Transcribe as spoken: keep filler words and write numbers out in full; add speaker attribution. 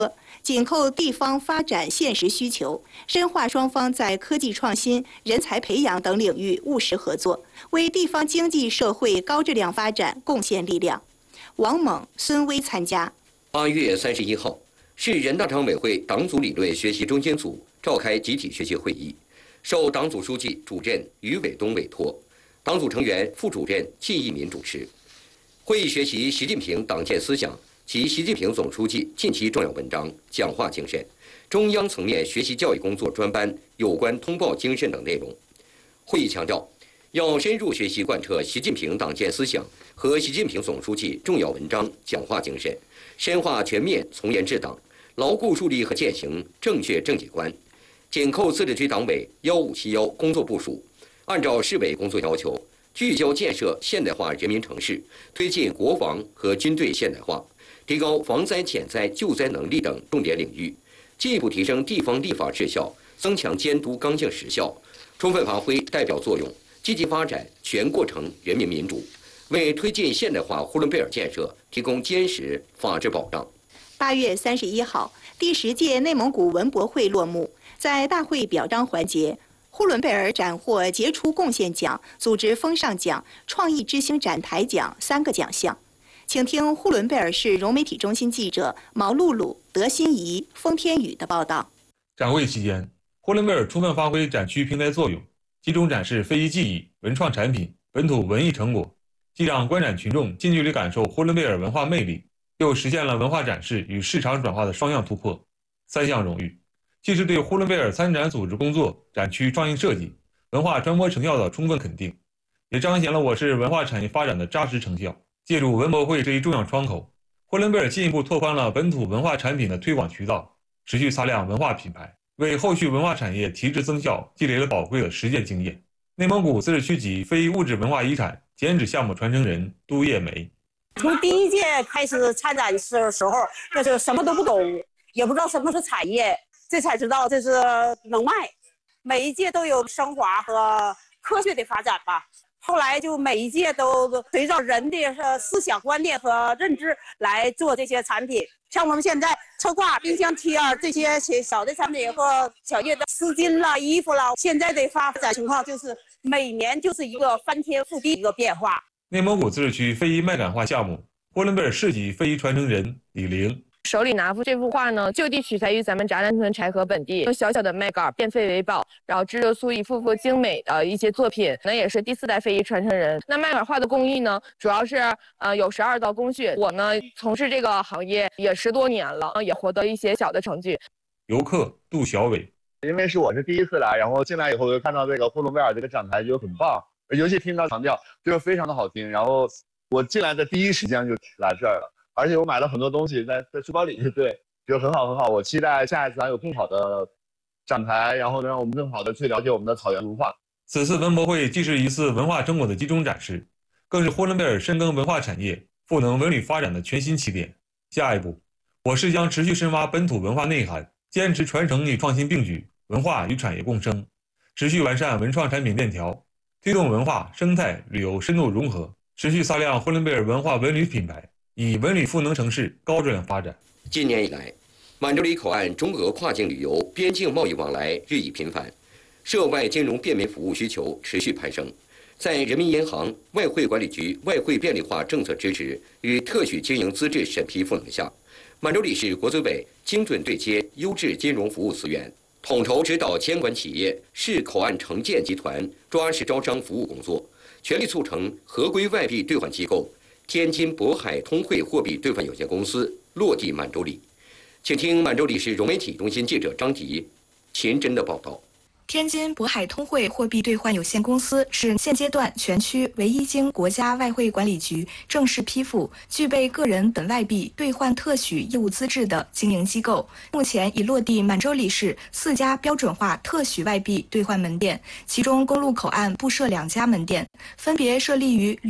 Speaker 1: 紧扣地方发展现实需求，深化双方在科技创新、人才培养等领域务实合作，为地方经济社会高质量发展贡献力量。王猛、孙威参加。
Speaker 2: 八月三十一号，市人大常委会党组理论学习中间组召开集体学习会议，受党组书记、主任于伟东委托，党组成员、副主任靳一民主持。会议学习习近平党建思想及习近平总书记近期重要文章、讲话精神、中央层面学习教育工作专班有关通报精神等内容。会议强调，要深入学习贯彻习近平党建思想和习近平总书记重要文章、讲话精神，深化全面从严治党，牢固树立和践行正确政绩观，紧扣自治区党委幺五七幺工作部署，按照市委工作要求，聚焦建设现代化人民城市，推进国防和军队现代化，提高防灾减灾救灾能力等重点领域，进一步提升地方立法治效，增强监督刚性实效，充分发挥代表作用，积极发展全过程人民民主，为推进现代化呼伦贝尔建设提供坚实法治保障。
Speaker 1: 八月三十一号，第十届内蒙古文博会落幕，在大会表彰环节，呼伦贝尔斩获杰出贡献奖、组织风尚奖、创意之星展台奖三个奖项。请听呼伦贝尔市融媒体中心记者毛露露、德心怡、封天宇的报道。
Speaker 3: 展会期间，呼伦贝尔充分发挥展区平台作用，集中展示非遗技艺、文创产品、本土文艺成果，既让观展群众近距离感受呼伦贝尔文化魅力，又实现了文化展示与市场转化的双向突破。三项荣誉，既是对呼伦贝尔参展组织工作、展区创意设计、文化传播成效的充分肯定，也彰显了我市文化产业发展的扎实成效。借助文博会这一重要窗口，呼伦贝尔进一步拓宽了本土文化产品的推广渠道，持续擦亮文化品牌，为后续文化产业提质增效积累了宝贵的实践经验。内蒙古自治区级非物质文化遗产剪纸项目传承人杜叶梅：
Speaker 4: 从第一届开始参展的时候，那就什么都不懂，也不知道什么是产业，这才知道这是能卖。每一届都有升华和科学的发展吧。后来就每一届都随着人的思想观念和认知来做这些产品，像我们现在抽挂、冰箱贴这些小的产品和小叶的丝巾啦、衣服啦，现在的发展情况就是每年就是一个翻天覆地一个变化。
Speaker 3: 内蒙古自治区非遗麦秆画项目呼伦贝尔市级非遗传承人李玲：
Speaker 5: 手里拿幅这幅画呢，就地取材于咱们扎兰屯柴河本地，用小小的麦秆变废为宝，然后制作出一幅幅精美的一些作品。那也是第四代非遗传承人。那麦秆画的工艺呢，主要是呃有十二道工序。我呢从事这个行业也十多年了，也获得一些小的成绩。
Speaker 3: 游客杜小伟：
Speaker 6: 因为是我是第一次来，然后进来以后就看到这个呼伦贝尔这个展台就很棒，尤其听到强调就是非常的好听，然后我进来的第一时间就来这儿了。而且我买了很多东西在在书包里，对，就很好很好。我期待下一次还有更好的展台，然后能让我们更好的去了解我们的草原文化。
Speaker 3: 此次文博会既是一次文化成果的集中展示，更是呼伦贝尔深耕文化产业、赋能文旅发展的全新起点。下一步，我市将持续深挖本土文化内涵，坚持传承与创新并举，文化与产业共生，持续完善文创产品链条，推动文化、生态、旅游深度融合，持续擦亮呼伦贝尔文化文旅品牌，以文旅赋能城市高质量发展。
Speaker 2: 今年以来，满洲里口岸中俄跨境旅游、边境贸易往来日益频繁，涉外金融便民服务需求持续攀升。在人民银行、外汇管理局外汇便利化政策支持与特许经营资质审批赋能下，满洲里市国资委精准对接优质金融服务资源，统筹指导监管企业、市口岸城建集团抓实招商服务工作，全力促成合规外币兑换机构天津渤海通汇货币兑换有限公司落地满洲里。请听满洲里市融媒体中心记者张迪、秦真的报道。
Speaker 7: 天津渤海通汇货币兑换有限公司是现阶段全区唯一经国家外汇管理局正式批复、具备个人本外币兑换特许业务资质的经营机构。目前已落地满洲里市四家标准化特许外币兑换门店，其中公路口岸布设两家门店，分别设立于